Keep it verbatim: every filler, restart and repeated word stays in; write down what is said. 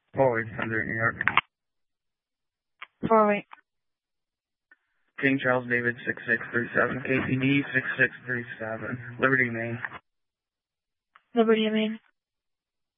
Forward, Thunder, New York. Forward. King Charles David six six three seven, K T D six six three seven, Liberty, Maine. Liberty, Maine.